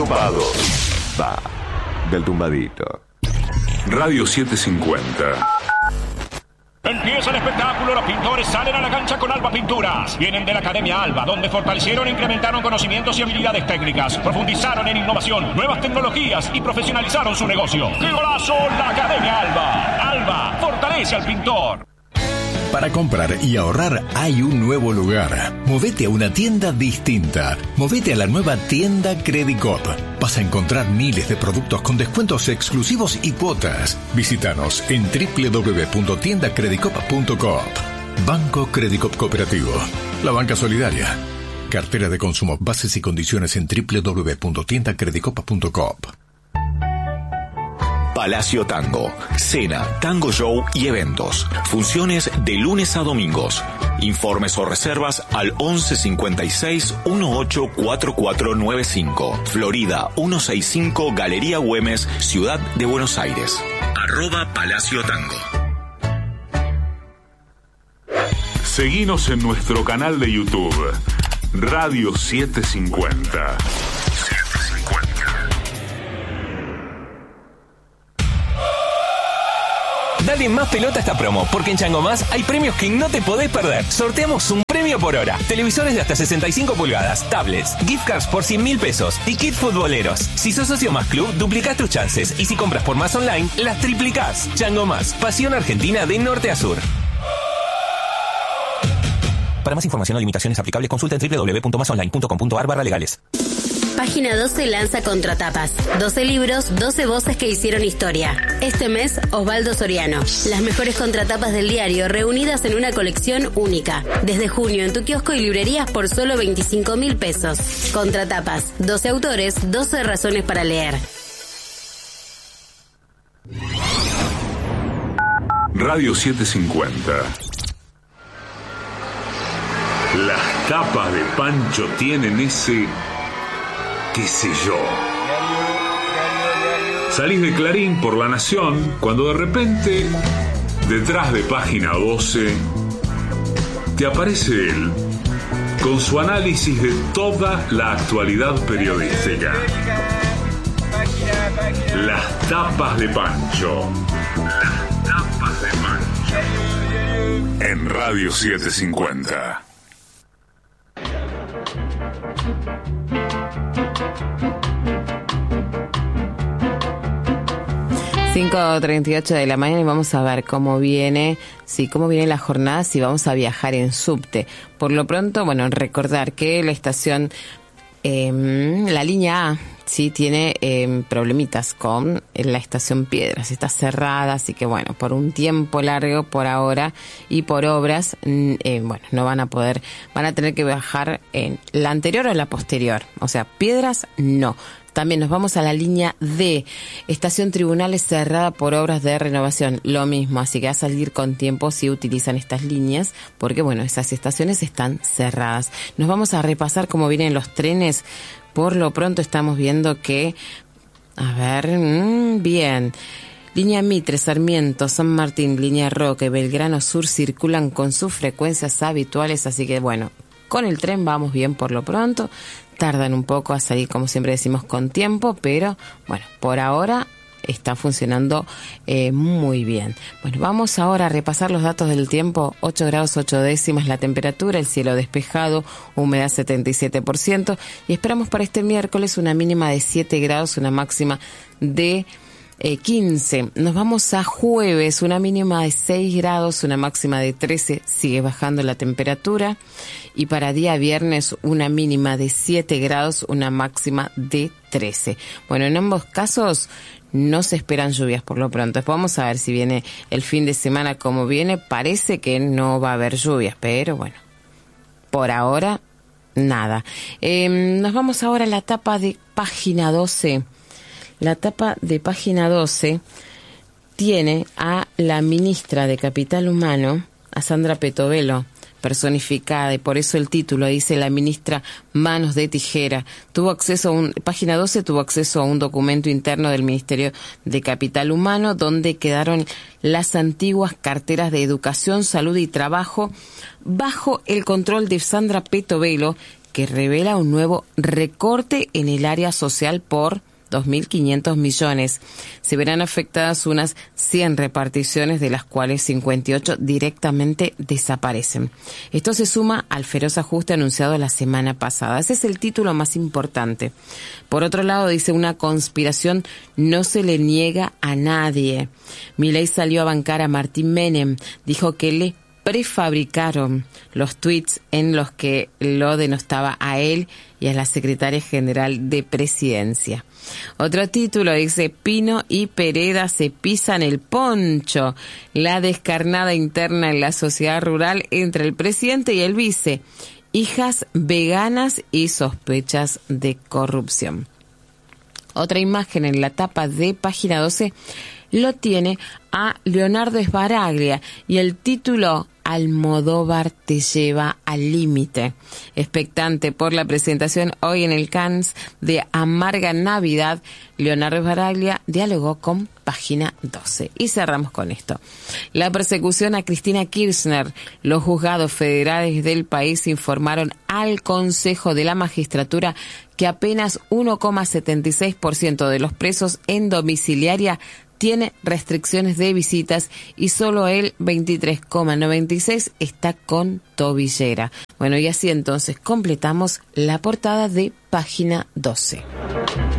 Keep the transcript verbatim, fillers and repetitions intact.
Tumbado. Va, del tumbadito. Radio setecientos cincuenta. Empieza el espectáculo, los pintores salen a la cancha con Alba Pinturas. Vienen de la Academia Alba, donde fortalecieron e incrementaron conocimientos y habilidades técnicas. Profundizaron en innovación, nuevas tecnologías y profesionalizaron su negocio. ¡Qué golazo! La Academia Alba. Alba, fortalece al pintor. Para comprar y ahorrar hay un nuevo lugar. Movete a una tienda distinta. Movete a la nueva tienda Credicop. Vas a encontrar miles de productos con descuentos exclusivos y cuotas. Visítanos en doble u doble u doble u punto tienda credicop punto coop. Banco Credicop Cooperativo. La banca solidaria. Cartera de consumo. Bases y condiciones en doble u doble u doble u punto tienda credicop punto coop. Palacio Tango, cena, tango show y eventos. Funciones de lunes a domingos. Informes o reservas al once cincuenta y seis dieciocho cuarenta y cuatro noventa y cinco. Florida ciento sesenta y cinco, Galería Güemes, Ciudad de Buenos Aires. Arroba Palacio Tango. Seguinos en nuestro canal de YouTube, Radio setecientos cincuenta. Dale más pelota a esta promo, porque en Chango Más hay premios que no te podés perder. Sorteamos un premio por hora, televisores de hasta sesenta y cinco pulgadas, tablets, gift cards por cien mil pesos y kit futboleros. Si sos socio Más Club, duplicás tus chances y si compras por Más Online, las triplicás. Chango Más, pasión argentina de norte a sur. Para más información o limitaciones aplicables, consulta en doble u doble u doble u punto más online punto com punto a r barra legales. Página doce lanza Contratapas. doce libros, doce voces que hicieron historia. Este mes, Osvaldo Soriano. Las mejores contratapas del diario reunidas en una colección única. Desde junio en tu kiosco y librerías por solo veinticinco mil pesos. Contratapas. doce autores, doce razones para leer. Radio setecientos cincuenta. Las tapas de Pancho tienen ese... qué sé yo. Salís de Clarín por La Nación cuando de repente, detrás de Página doce, te aparece él con su análisis de toda la actualidad periodística. Las tapas de Pancho. Las tapas de Pancho. En Radio setecientos cincuenta. cinco treinta y ocho de la mañana y vamos a ver cómo viene, sí, cómo viene la jornada, si vamos a viajar en subte. Por lo pronto, bueno, recordar que la estación, eh, la línea A, sí, tiene eh, problemitas con la estación Piedras, está cerrada, así que bueno, por un tiempo largo por ahora y por obras, eh, bueno, no van a poder, van a tener que viajar en la anterior o la posterior, o sea, Piedras no. También nos vamos a la línea D, estación Tribunales cerrada por obras de renovación, lo mismo, así que a salir con tiempo si utilizan estas líneas, porque bueno, esas estaciones están cerradas. Nos vamos a repasar cómo vienen los trenes. Por lo pronto estamos viendo que, a ver, mmm, bien, línea Mitre, Sarmiento, San Martín, línea Roque, Belgrano Sur circulan con sus frecuencias habituales, así que bueno, con el tren vamos bien por lo pronto. Tardan un poco a salir, como siempre decimos, con tiempo, pero bueno, por ahora está funcionando eh, muy bien. Bueno, vamos ahora a repasar los datos del tiempo. ocho grados ocho décimas la temperatura, el cielo despejado, humedad setenta y siete por ciento y esperamos para este miércoles una mínima de siete grados, una máxima de Eh, quince. Nos vamos a jueves, una mínima de seis grados, una máxima de trece, sigue bajando la temperatura. Y para día viernes, una mínima de siete grados, una máxima de trece. Bueno, en ambos casos no se esperan lluvias por lo pronto. Vamos a ver si viene el fin de semana como viene. Parece que no va a haber lluvias, pero bueno, por ahora, nada. Eh, nos vamos ahora a la tapa de Página doce. La tapa de Página doce tiene a la ministra de Capital Humano, a Sandra Petovelo, personificada, y por eso el título dice la ministra Manos de Tijera. Tuvo acceso a un, Página doce tuvo acceso a un documento interno del Ministerio de Capital Humano donde quedaron las antiguas carteras de Educación, Salud y Trabajo bajo el control de Sandra Petovelo, que revela un nuevo recorte en el área social por dos mil quinientos millones. Se verán afectadas unas cien reparticiones, de las cuales cincuenta y ocho directamente desaparecen. Esto se suma al feroz ajuste anunciado la semana pasada. Ese es el título más importante. Por otro lado, dice, una conspiración no se le niega a nadie. Milei salió a bancar a Martín Menem. Dijo que le prefabricaron los tweets en los que lo denostaba a él y a la secretaria general de Presidencia. Otro título dice, Pino y Pereda se pisan el poncho. La descarnada interna en la sociedad rural entre el presidente y el vice. Hijas veganas y sospechas de corrupción. Otra imagen en la tapa de Página doce lo tiene a Leonardo Sbaraglia y el título, Almodóvar te lleva al límite. Expectante por la presentación hoy en el Cannes de Amarga Navidad, Leonardo Sbaraglia dialogó con Página doce. Y cerramos con esto. La persecución a Cristina Kirchner. Los juzgados federales del país informaron al Consejo de la Magistratura que apenas uno coma setenta y seis por ciento de los presos en domiciliaria tiene restricciones de visitas y solo el veintitrés coma noventa y seis por ciento está con tobillera. Bueno, y así entonces completamos la portada de Página doce.